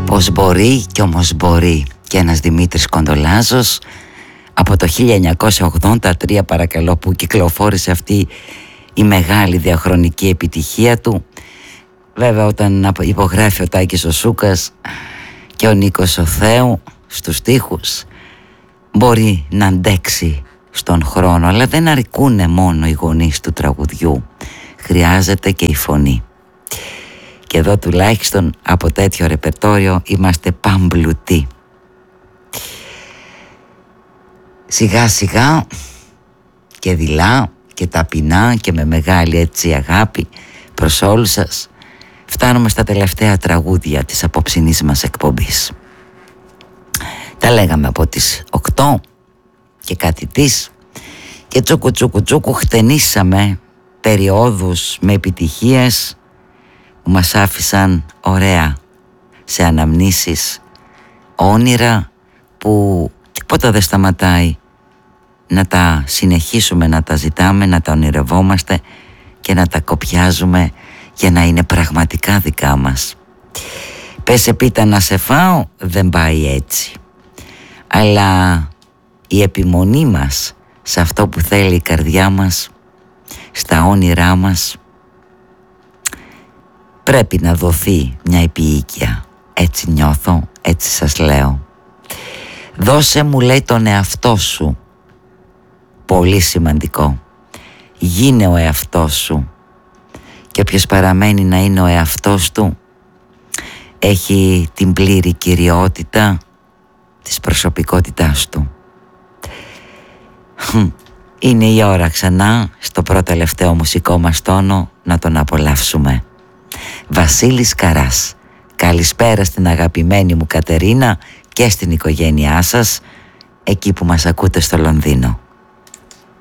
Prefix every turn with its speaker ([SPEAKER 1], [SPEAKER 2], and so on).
[SPEAKER 1] Πως μπορεί κι όμως μπορεί. Και ένας Δημήτρης Κοντολάζος από το 1983 παρακαλώ, που κυκλοφόρησε αυτή η μεγάλη διαχρονική επιτυχία του. Βέβαια όταν υπογράφει ο Τάκης ο Σούκας και ο Νίκος ο Θεού στους στίχους, μπορεί να αντέξει στον χρόνο, αλλά δεν αρκούνε μόνο οι γονείς του τραγουδιού, χρειάζεται και η φωνή. Και εδώ τουλάχιστον από τέτοιο ρεπερτόριο είμαστε παμπλουτοί. Σιγά σιγά και δειλά και ταπεινά και με μεγάλη έτσι αγάπη προς όλους σας φτάνουμε στα τελευταία τραγούδια της απόψινής μας εκπομπής. Τα λέγαμε από τις 8 και κάτι της και τσούκου χτενίσαμε περιόδους με επιτυχίες που μας άφησαν ωραία σε αναμνήσεις, όνειρα που τίποτα δεν σταματάει να τα συνεχίσουμε, να τα ζητάμε, να τα ονειρευόμαστε και να τα κοπιάζουμε για να είναι πραγματικά δικά μας. Πες πίτα να σε φάω, δεν πάει έτσι. Αλλά η επιμονή μας σε αυτό που θέλει η καρδιά μας, στα όνειρά μας, πρέπει να δοθεί μια επίοικια. Έτσι νιώθω, έτσι σας λέω. Δώσε μου, λέει, τον εαυτό σου. Πολύ σημαντικό. Γίνε ο εαυτός σου. Και όποιος παραμένει να είναι ο εαυτός του έχει την πλήρη κυριότητα της προσωπικότητάς του. Είναι η ώρα ξανά στο πρώτο τελευταίο μουσικό μας τόνο να τον απολαύσουμε. Βασίλης Καράς. Καλησπέρα στην αγαπημένη μου Κατερίνα και στην οικογένειά σας εκεί που μας ακούτε στο Λονδίνο.